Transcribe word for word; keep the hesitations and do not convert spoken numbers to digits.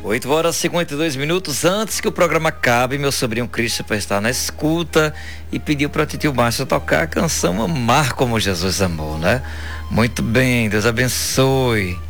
oito horas e cinquenta e dois minutos. Antes que o programa acabe, meu sobrinho Christopher está na escuta e pediu para Titio Márcio tocar a canção Amar Como Jesus Amou, né? Muito bem, Deus abençoe.